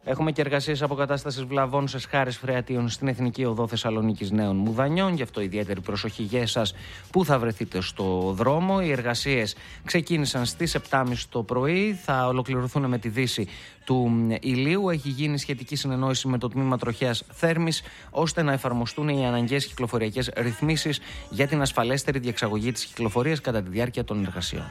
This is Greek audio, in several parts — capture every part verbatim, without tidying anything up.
Έχουμε και εργασίες αποκατάστασης βλαβών σε σχάρες φρεατίων στην Εθνική Οδό Θεσσαλονίκης Νέων Μουδανιών. Γι' αυτό ιδιαίτερη προσοχή για εσάς που θα βρεθείτε στο δρόμο. Οι εργασίες ξεκίνησαν στις επτά και μισή το πρωί, θα ολοκληρωθούν με τη δύση του ηλίου. Έχει γίνει σχετική συνεννόηση με το τμήμα τροχέας Θέρμης, ώστε να εφαρμοστούν οι αναγκαίες κυκλοφοριακές ρυθμίσεις για την ασφαλέστερη διεξαγωγή της κυκλοφορίας κατά τη διάρκεια των εργασιών.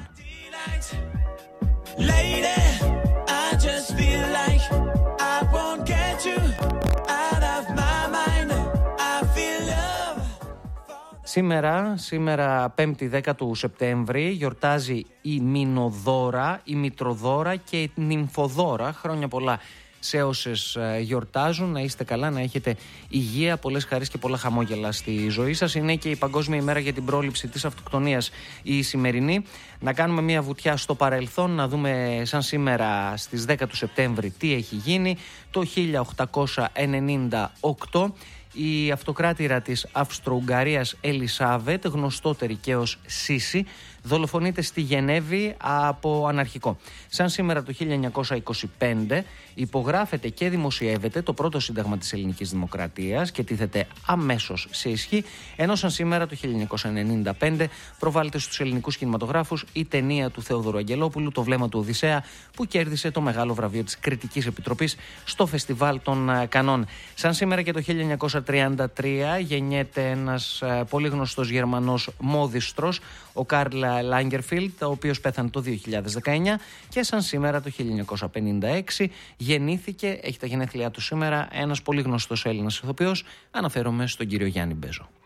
Σήμερα, σήμερα πέμπτη δέκα του Σεπτέμβρη, γιορτάζει η Μηνοδώρα, η Μητροδώρα και η Νυμφοδώρα. Χρόνια πολλά σε όσες γιορτάζουν. Να είστε καλά, να έχετε υγεία, πολλές χαρές και πολλά χαμόγελα στη ζωή σας. Είναι και η Παγκόσμια ημέρα για την πρόληψη της αυτοκτονίας η σημερινή. Να κάνουμε μια βουτιά στο παρελθόν, να δούμε σαν σήμερα στις δέκα του Σεπτέμβρη τι έχει γίνει. Το χίλια οκτακόσια ενενήντα οκτώ η αυτοκράτηρα της Αυστρο-Ουγγαρίας Ελισάβετ, γνωστότερη και ως Σίση, δολοφονείται στη Γενέβη από αναρχικό. Σαν σήμερα το χίλια εννιακόσια είκοσι πέντε υπογράφεται και δημοσιεύεται το πρώτο σύνταγμα της ελληνικής δημοκρατίας και τίθεται αμέσως σε ισχύ, ενώ σαν σήμερα το χίλια εννιακόσια ενενήντα πέντε προβάλλεται στους ελληνικούς κινηματογράφους η ταινία του Θεόδωρου Αγγελόπουλου, Το βλέμμα του Οδυσσέα, που κέρδισε το μεγάλο βραβείο της Κριτικής Επιτροπής στο Φεστιβάλ των Κανών. Σαν σήμερα και το χίλια εννιακόσια τριάντα τρία γεννιέται ένας πολύ γνωστός Γερμανός μόδιστρος, ο Καρλ Λάγκερφιλντ, ο οποίος πέθανε το δύο χιλιάδες δεκαεννιά, και σαν σήμερα το χίλια εννιακόσια πενήντα έξι γεννήθηκε, έχει τα γενέθλιά του σήμερα, ένας πολύ γνωστός Έλληνας ηθοποιός, αναφέρομαι στον κύριο Γιάννη Μπέζο.